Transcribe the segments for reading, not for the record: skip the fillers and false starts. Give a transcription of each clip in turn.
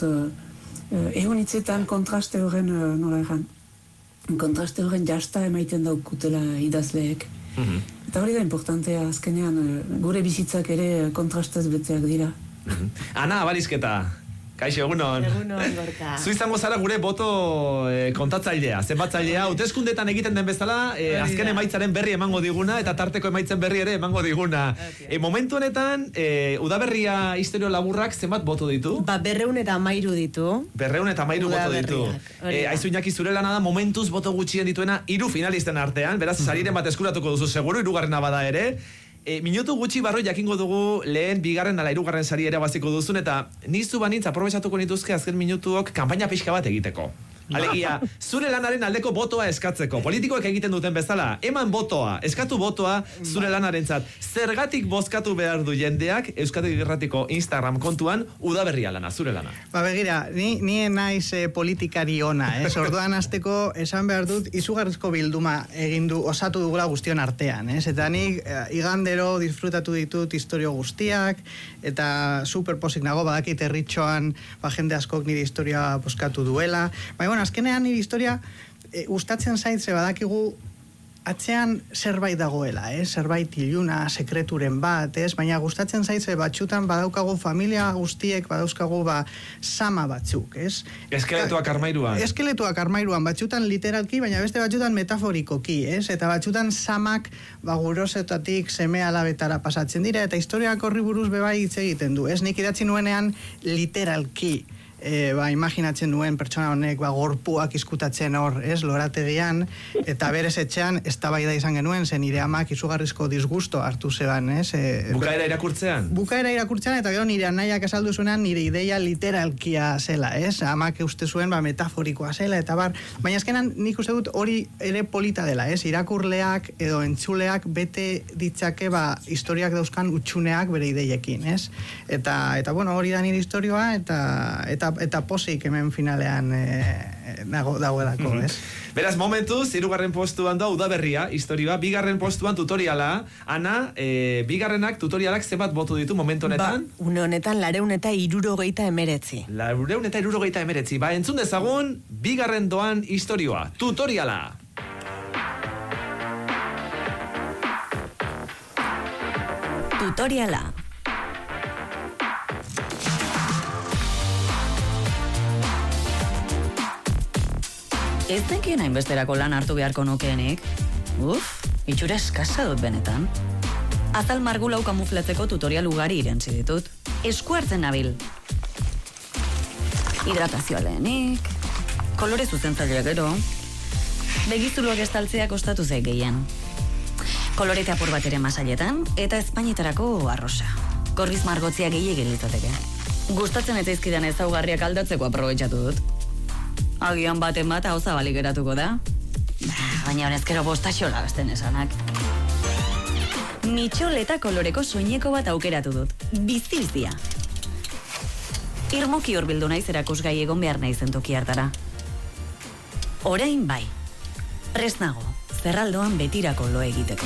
egon hitzetan kontraste horren, nola egan, kontraste horren jasta emaiten daukutela idazleek. Eta hori da importantea, azkenean gure bizitzak ere kontrastez betzeak dira. Ana, Abarizketa, kaixo, egunon. Egunon, Gorka. Zu izango zara gure boto kontatzailea, zenbatzailea, hauteskundetan egiten den bezala, azken emaitzaren berri emango diguna, eta tarteko emaitzen berri ere emango diguna. Momentu honetan, udaberria istorio laburrak zenbat boto ditu? 213 ditu. 213 boto ditu. Aizu Iñaki, zure lana da momentuz boto gutxien dituena 3 finalisten artean, beraz, sariren bat eskuratuko duzu seguru, 3. bada ere. Minutu gutxi barru jakingo dugu lehen 2. ala 3. sari ere baziko duzun, eta nizu banitz aprobetxatuko nituzke azken minutuok kanpaina pixka bat egiteko. Alegia, zure lanaren aldeko botoa eskatzeko. Politikoek egiten duten bezala, eman botoa, eskatu botoa zure lanarentzat. Zergatik bozkatu behar du jendeak Euskadi Irratiko Instagram kontuan udaberria lana, zure lana? Begira, ni naiz politikari ona, orduan hasteko esan behar dut izugarrizko bilduma osatu dugula guztion artean, eta nik igandero disfrutatu ditut historio guztiak, eta superposik nago, badakit herritxoan jende askok nire historia bozkatu duela, azkenean nire historia gustatzen zaitze badakigu atzean zerbait dagoela, zerbait iluna, sekreturen bat, baina gustatzen zaitze batxutan badaukagu familia guztiek, badauzkagu sama batzuk, Eskeletuak armairuan. Eskeletuak armairuan, batxutan literalki, baina beste batxutan metaforikoki, eta batxutan samak gurosetatik seme alabetara pasatzen dira, eta historiak horri buruz bebai hitz egiten du, nik idatzi nuenean literalki, imaginatzen duen pertsona honek gorpuak izkutatzen hor, lorategian, eta berez etxean eztabaida izan genuen, zen nire amak izugarrizko disgusto hartu zeban, Bukaera irakurtzean? Bukaera irakurtzean, eta gero nire anaiak esaldu zuenan nire ideia literalkia zela, amak uste zuen metaforikoa zela, eta baina azkenan nik uste dut hori ere polita dela, irakurleak edo entzuleak bete ditzake historiak dauzkan utxuneak bere ideiekin, eta bueno, hori da nire historioa, eta posik hemen finalean dagoelako, Beraz, momentuz, 3. postuan da udaberria, historioa, 2. postuan tutoriala. Ana, 2. tutorialak zenbat botu ditu momentu honetan? Une honetan 469. 469. Entzun dezagun, 2. doan historioa, tutoriala. Tutoriala. Ez dekien hainbesterako lan hartu beharko nukeenik. Itxura eskasa dut benetan. Azal margulau kamuflatzeko tutorial ugari irentzi ditut. Esku hartzen nabil. Hidratazioa lehenik, kolore zuzentzailea gero, begizuloak estaltzea kostatu zaik gehien. Kolorete apur bat ere masailetan, eta espainetarako arrosa. Gorriz margotzia gehiagin litzateke. Gustatzen ez zaizkidan ezaugarriak aldatzeko aprobetxatu dut. Agian baten bat hau zabalik geratuko da. Baina honezkero bostaxola gazten esanak. Mitxoleta koloreko soineko bat aukeratu dut. Bizizia. Irmoki horbildu naiz erakusgai egon behar naizen toki hartara. Orain bai. Prest nago, zerraldoan betirako lo egiteko.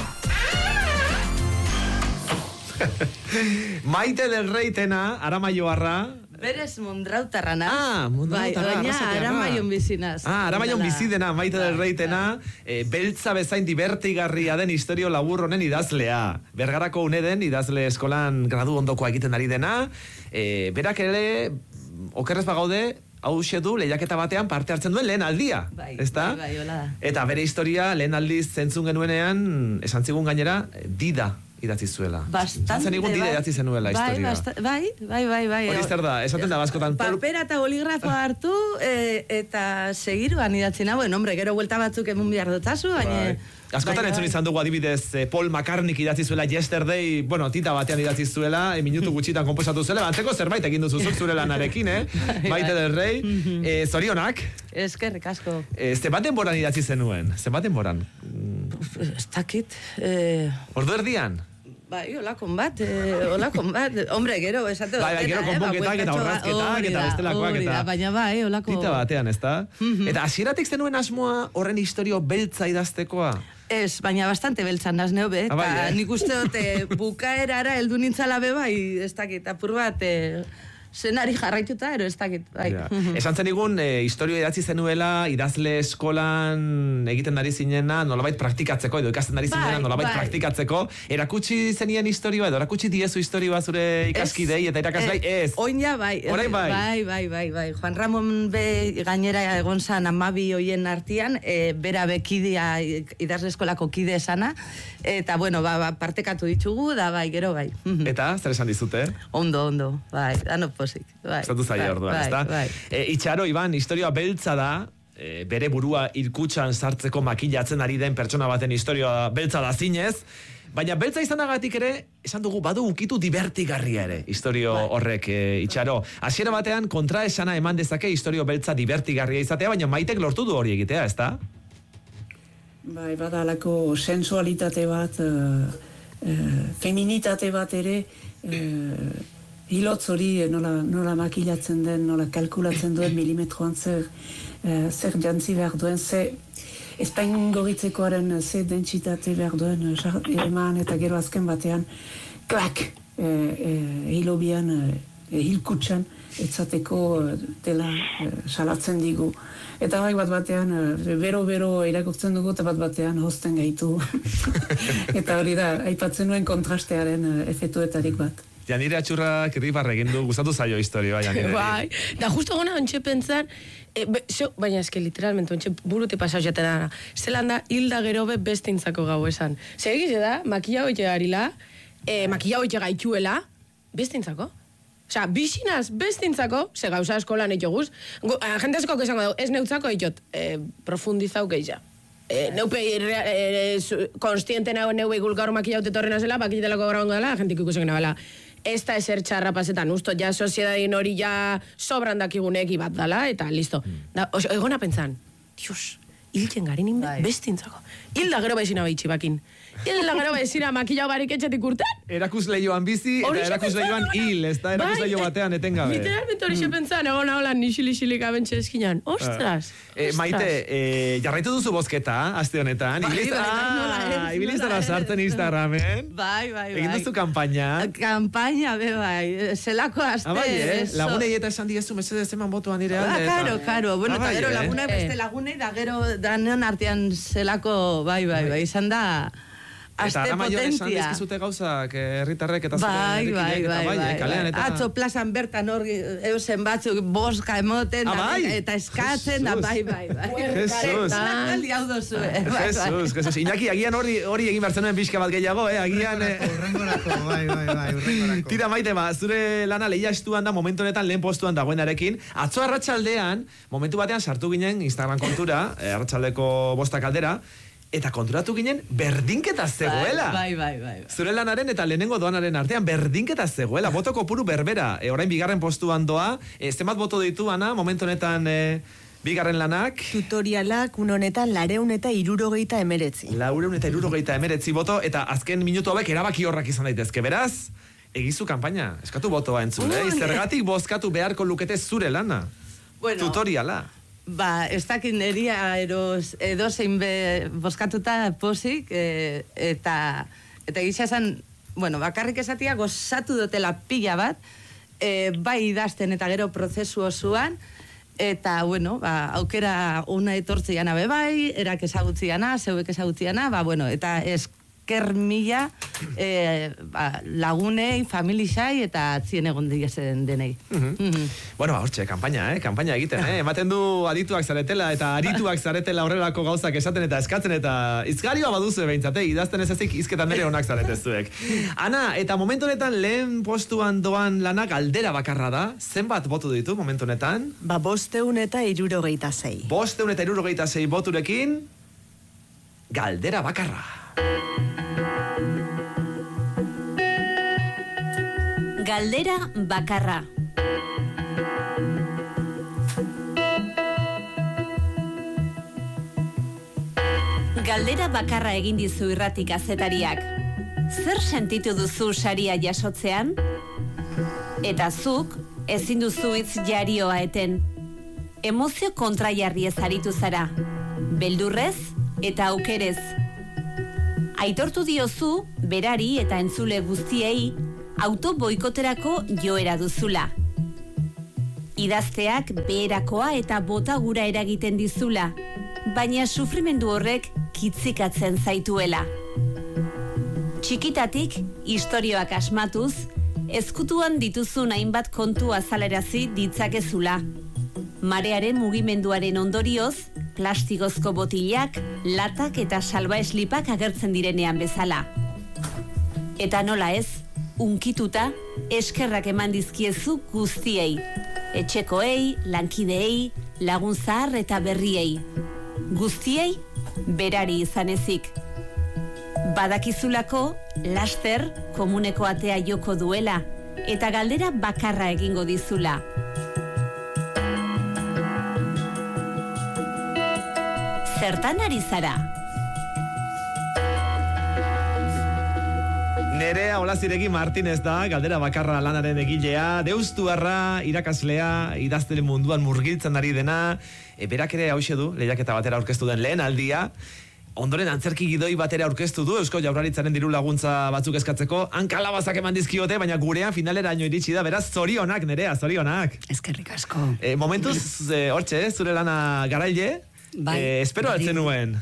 Maite del Reitena, Aramaioarra. Berez Mondrautarrana. Mondrautarra. Baina Aramaion bizinaz. Aramaion bizidena, Maite del Reitena, beltza bezain divertigarria den historio labur honen idazlea. Bergarako Uneden idazle eskolan gradu ondokoa egiten ari dena. Berak ere, okerrez bagaude, hau du lehiaketa batean parte hartzen duen lehen aldia. Bai, hola da. Eta bere historia lehen aldiz zentzun genuenean, esan zigun gainera, dida idatzi zuela. Bastante. Zen igun dida idatzi zenuela historia. Bai. Hori zer da, esaten da baskotan. Papera eta boligrafoa hartu, eta segiruan idatzina. Bueno, hombre, gero vuelta batzuk emun behar dotazu, baina... Askotan entzun izan dugu adibidez Paul McCartney idatzi zuela Yesterday, bueno, tita batean idatzi zuela, minutu gutxitan konposatu zuela, antzeko zerbait egin duzu zure lanarekin, Maite del Rey. Zorionak. Eskerrik asko. Zenbat denboran idatzi zenuen? Zenbat denboran? Ez dakit. Ordu erdian? Bai, olakon bat. Hombre, gero, esate dut. Bai, gero konponketak eta horrazketak eta bestelakoak eta... Baina bai, olako... Tita batean, ez da? Eta hasieratik zenuen asmoa horren historio beltza idaztekoa? Ez, baina bastante beltzan naz neobe, eta nik uste dute bukaerara heldu nintzala be bai, ez dakit, apur bat... zenari jarraituta, ero ez dakit. Bai. Esan zen igun, historio idatzi zenuela, idazle eskolan egiten ari zinena, nolabait praktikatzeko, edo ikasten ari zinena, nolabait praktikatzeko. Erakutsi zenien historioa, edo erakutsi diezu historioa zure ikaskidei eta irakaslei, ez? Oina, bai. Orain Bai. Juan Ramon be gainera egon zan 12 hoien artean, bera bekidea idazle eskolako kide esana, eta bueno, partekatu ditugu, da bai, gero bai. Eta, zer esan dizute? Ondo, bai, dano posik. Estatu zaila orduan, ezta? Itxaro, Iban, historioa beltza da, bere burua irkutxan sartzeko makillatzen ari den pertsona baten historioa beltza da zinez, baina beltza izanagatik ere, esan dugu, badu ukitu divertigarria ere, historio horrek, Itxaro. Hasiera batean, kontraesana eman dezake historio beltza divertigarria izatea, baina Maitek lortu du hori egitea, ezta? Bai, badalako sensualitate bat, feminitate bat ere, hilotz hori nola makilatzen den, nola kalkulatzen duen milimetroan zer jantzi behar duen, espaingoritzekoaren ze dentsitate behar duen eman eta gero azken batean klak hilobian hilkutxan etzateko dela salatzen digu. Eta bai batean, bero irakurtzen dugu eta batean hosten gaitu. Eta hori da, aipatzen nuen kontrastearen efektuetarik bat. Janire Atxurrak ribarra egin du, gustatu zaio historioa, Janire. Bai, da justo gona ontxe pentsar, baina eske literalmente ontxe burute pasau jaten ara. Zelan da, hilda gero bestintzako gau esan. Zer egize da, makilla hoite garila, makilla hoite gaituela, bestintzako. Osea, bizinaz bestintzako, ze gauza eskolan eitoguz, jente asko esango dugu, ez neutzako eitot, profundizau gehiago. Neupe konstiente nagoen neue gulgaur makilla haute torrena zela, bakitelako grabango dela, jentik ikusen nabela. Ez da eser txarra pasetan, usto, ja soziedadin hori ja sobran dakiguneki bat dala, eta listo. Egona pentsan, dios, hiltzen garin bestintzako. Hilda gero baizina baitxi bakin. Hilda gero baizina makilla barik etxetik urten. Erakusleioan bizi, eta erakusleioan hil, ez da erakusleio batean etengabe. Literalmente hori pentsan, egona hola nixili-xilik abentxe eskinan. Ostras! Maite, jarraitu duzu bozketa, aste honetan. Ibiliztara sartzen Instagramen. Bai. Egin duzu kampaina. Kampaina, bai. Zelako aste. Lagunei eta esan diezu, mesedez eman botuan nire alde. Karo. Bueno, eta gero lagunei beste lagunei, da gero danean artean zelako, bai, izan da... Eta ara maior esan dizkizute gauzak herritarrek eta bai. Atzo plazan bertan hor eusen batzuk boska emoten eta eskatzen da, bai. Jesus. Iñaki, agian hori egin behar zenuen pixka bat gehiago, agian... Urrengorako, bai. Tira, Maite, zure lana lehia estuan da, momentu honetan lehen postuan dagoenarekin. Atzo arratsaldean, momentu batean sartu ginen Instagram kontura, arratsaldeko 5 aldera, eta konturatu ginen berdinketa zegoela. Bai. Zure lanaren eta lehenengo doanaren artean berdinketa zegoela. Boto kopuru berbera. Orain bigarren postuan doa. Zenbat boto ditu, Ana, momentu honetan bigarren lanak? Tutorialak honetan 469. 469 boto, eta azken minutu hauek erabaki horrak izan daitezke. Beraz, egizu kanpaina. Eskatu botoa entzule. Zergatik bozkatu beharko lukete zure lana. Tutoriala. Ez dakit neria edozein bozkatuta posik, eta gisa esan, bakarrik esatia gozatu dutela pila bat, bai idazten eta gero prozesu osoan, eta, aukera una etortziana bai, erak ezagutziana, zeuek ezagutziana, eta esker mila lagunei, familizai eta zien egon diazen denei. Hortxe, kampaina egiten, ematen du adituak zaretela eta arituak zaretela horrelako gauzak esaten eta eskatzen eta izgarioa baduzu behintzate, idazten ez ezik izketan nere honak zaretezuek. Ana, eta momentu honetan lehen postuan doan lanak galdera bakarra da, zenbat botu ditu momentu honetan? 566. 566 boturekin, galdera bakarra. Galdera bakarra. Galdera bakarra egin dizu irrati kazetariak. Zer sentitu duzu saria jasotzean? Eta zuk ezin duzu hitz jarioa eten. Emozio kontrajarriez aritu zara. Beldurrez eta aukerez. Aitortu diozu berari eta entzule guztiei auto boikoterako joera duzula. Idazteak beherakoa eta botagura eragiten dizula, baina sufrimendu horrek kitzikatzen zaituela. Txikitatik, istorioak asmatuz, ezkutuan dituzun hainbat kontu azalerazi ditzakezula. Marearen mugimenduaren ondorioz, plastikozko botilak, latak eta salbaeslipak agertzen direnean bezala. Eta nola ez, unkituta, eskerrak eman dizkiezu guztiei. Etxekoei, lankideei, lagun zahar eta berriei. Guztiei, berari izan ezik. Badakizulako, laster, komuneko atea joko duela, eta galdera bakarra egingo dizula. Zertan ari zara? Nerea Olaziregi Martinez da, galdera bakarra lanaren egilea, deustuarra, irakaslea, idaztele munduan murgiltzen ari dena, berak ere hauxe du, lehiaketa batera aurkeztu den lehen aldia, ondoren antzerki gidoi batera aurkeztu du, Eusko Jaurlaritzaren diru laguntza batzuk eskatzeko, hankalabazak eman dizkiote, baina gurean finaleraino iritsi da, beraz, zorionak, Nerea, zorionak. Eskerrik asko. Momentuz, hortxe, zure lana garaile, espero altzen nuen.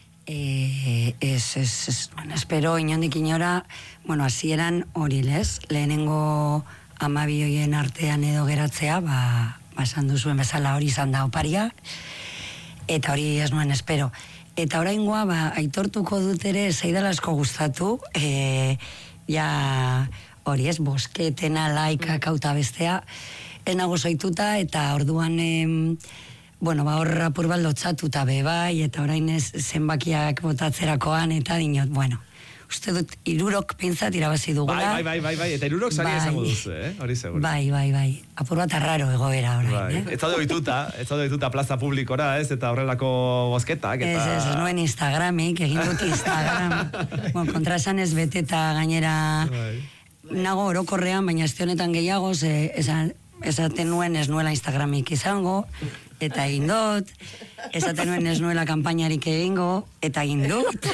Espero inondik inora, bueno, hasieran hori lez, lehenengo 12 hoien artean edo geratzea, esan duzuen bezala hori izan da oparia, eta hori ez nuen espero. Eta oraingoa, aitortuko dut ere, zaidala asko gustatu, ja hori ez, bosketena, laika, kauta bestea, enago zoituta, eta orduan, hor apur bat lotzatuta bai, eta orain ez zenbakiak botatzerakoan, eta dinot, uste dut, 3 pentsat irabazi dugula. Bai, eta 3 sari esango duzu, hori segur. Bai, apur bat arraro egoera orain, Ez zaude ohituta plaza publikora, ez, eta horrelako bozketak, eta... Ez nuen Instagramik, egin dut Instagram. Kontra esan ez beteta gainera nago orokorrean, baina ez honetan gehiago, esaten nuen ez nuela Instagramik izango, eta egin dut, esaten nuen ez nuela kanpainarik egingo, eta egin dut.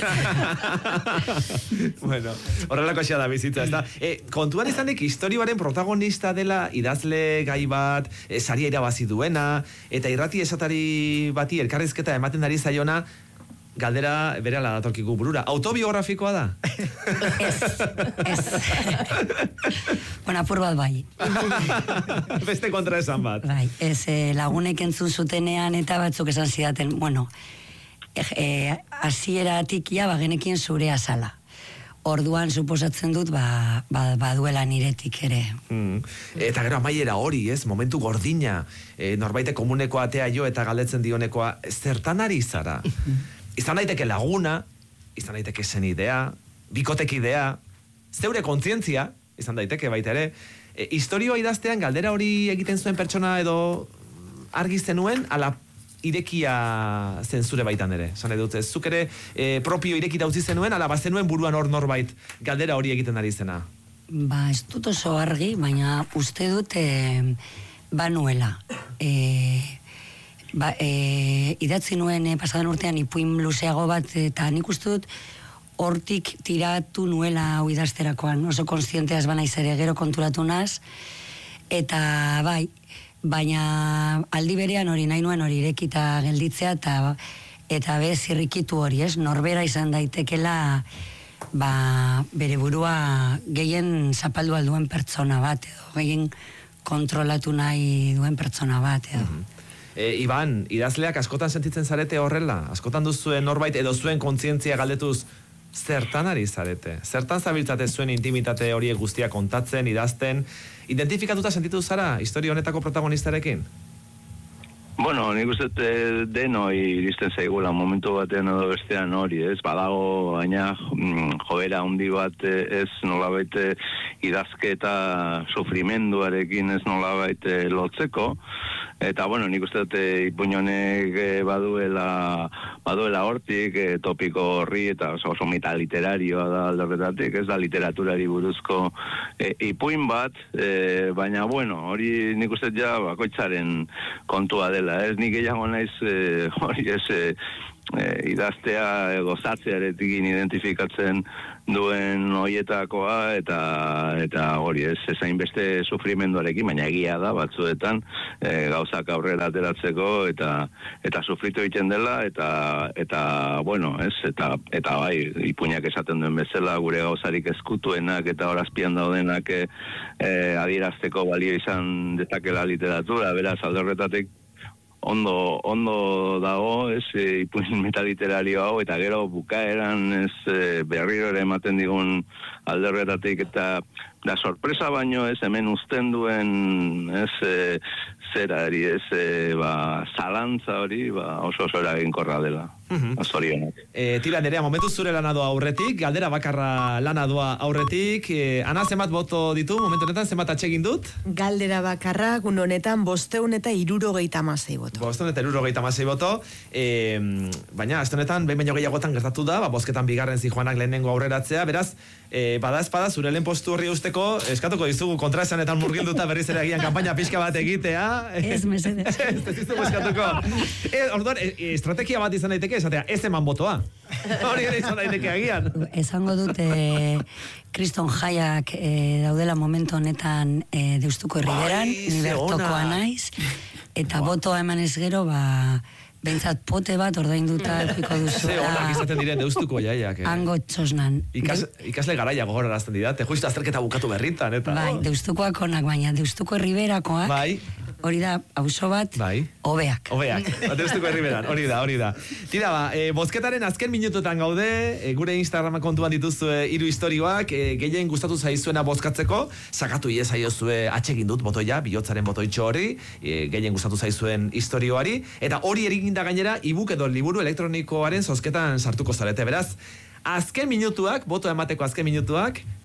Horrelako asia da bizitza, ez da. Kontuan izanik historioaren protagonista dela idazle gai bat, saria irabazi duena, eta irrati esatari bati elkarrizketa ematen ari zaiona, galdera berehala datorkigu burura. Autobiografikoa da? Ez. Apur bat bai. Beste kontra esan bat. Bai, ez lagunek entzun zutenean eta batzuk esan zidaten, hasieratik genekien zure azala. Orduan suposatzen dut baduela niretik ere. Eta gero amaiera hori, ez? Momentu gordina. Norbaite komuneko atea jo eta galdetzen dionekoa, zertan ari zara? Izan daiteke laguna, izan daiteke zenidea, bikotekidea, zeure kontzientzia, izan daiteke baita ere, historioa idaztean galdera hori egiten zuen pertsona edo argi zenuen, ala irekia zen zure baitan ere. Zan edut, zuk ere propio irekita utzi zenuen, ala bazenuen buruan hor norbait galdera hori egiten ari zena. Ez dut oso argi, baina uste dut banuela. Idatzi nuen pasadan urtean ipuin luzeago bat, eta nik uste dut hortik tiratu nuela hau idazterakoan, oso konstientea ez banaiz ere, gero konturatu naz, eta baina aldi berean hori nahi nuen hori irekita gelditzea, eta bez irrikitu hori, ez? Norbera izan daitekela bere burua gehien zapaldu alduen pertsona bat, edo gehien kontrolatu nahi duen pertsona bat, edo. Iban, idazleak askotan sentitzen zarete horrela? Askotan duzuen norbait edo zuen kontzientzia galdetuz zertan ari zarete? Zertan zabiltzate zuen intimitate horiek guztia kontatzen, idazten? Identifikatuta sentitu zara historia honetako protagonistarekin? Nik uste denoi iristen zaigula momentu batean edo bestean hori, ez? Badago, baina joera handi bat ez nolabait idazketa sufrimenduarekin ez nolabait lotzeko, eta nik uste ipuin honek baduela hortik, topiko horri, eta oso mita literarioa da aldorretatik, ez da literaturari buruzko ipuin bat, baina hori nik uste bakoitzaren kontua dela, ez nik gehiago naiz hori ez idaztea gozatzearekin identifikatzen duen hoietakoa eta hori ezain beste sufrimenduarekin, baina egia da batzuetan gauzak aurrera ateratzeko eta sufritu egiten dela eta bueno, eta bai, ipuinak esaten duen bezala gure gauzarik ezkutuenak eta horazpian daudenak adierazteko balio izan dezakela literatura, beraz alde horretatik ondo dago, ipuin metaliterario hau, eta gero bukaeran berriro ere ematen digun alde horretatik, eta da sorpresa baino hemen uzten duen zerari, zalantza hori, oso eraginkorra dela. Zorionak. Tira, Nerea, momentu zure lana doa aurretik, galdera bakarra lana doa aurretik, Ana, zenbat boto ditu, momentu honetan, zenbat atsegin dut? Galdera bakarra, gun honetan, 576 boto. 576 boto, baina, aste honetan, behin baino gehiagotan gertatu da, bozketan bigarren zijoanak lehenengo aurreratzea, beraz, bada espada, zure lehen postu horri usteko, eskatuko dizugu kontraesanetan murgilduta berriz ere agian kanpaina pixka bat egitea. Ez, mesedez. Ez dizugu eskatuko. Orduan, estrategia bat izan daiteke, esatea, ez eman botoa. Hori ere izan daiteke agian. Esango dut, kriston jaiak daudela momentu honetan Deustuko Herriberan, ni bertokoa naiz, eta botoa emanez gero, bentsat pote bat ordainduta edukiko duzu. Ze onak izaten diren Deustuko jaiak. Hango txosnan. Ikasle garaia gogorarazten didate, justu azterketa bukatu berritan, eta... Bai, Deustukoak onak, baina Deustuko Herriberakoak... Bai. Hori da, auzo bat, hobeak. Hobeak, Deustuko Herriberan, hori da. Tira, bozketaren azken minututan gaude, gure Instagram kontuan dituzue 3 istorioak, gehien gustatu zaizuena bozkatzeko, sakatu iezaiozue atsegin dut botoia, bihotzaren botoitxo hori, gehien gustatu zaizuen istorioari, eta hori eriginda gainera, e-book edo liburu elektronikoaren zozketan sartuko zarete, beraz, azken minutuak, boto emateko azken minutuak,